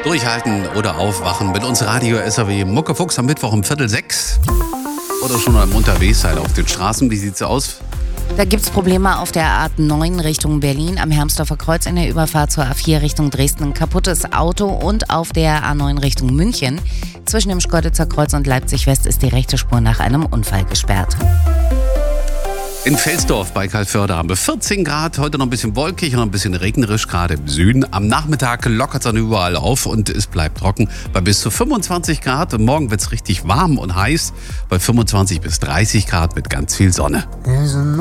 Durchhalten oder aufwachen mit uns Radio SAW Muckefuchs am Mittwoch um 5:45. Oder schon am unterwegs sein auf den Straßen. Wie sieht's aus? Da gibt es Probleme auf der A9 Richtung Berlin, am Hermsdorfer Kreuz in der Überfahrt zur A4 Richtung Dresden. Ein kaputtes Auto und auf der A9 Richtung München. Zwischen dem Schkeuditzer Kreuz und Leipzig West ist die rechte Spur nach einem Unfall gesperrt. In Felsdorf bei Kalförde haben wir 14 Grad, heute noch ein bisschen wolkig und ein bisschen regnerisch, gerade im Süden. Am Nachmittag lockert es dann überall auf und es bleibt trocken bei bis zu 25 Grad. Und morgen wird es richtig warm und heiß bei 25 bis 30 Grad mit ganz viel Sonne.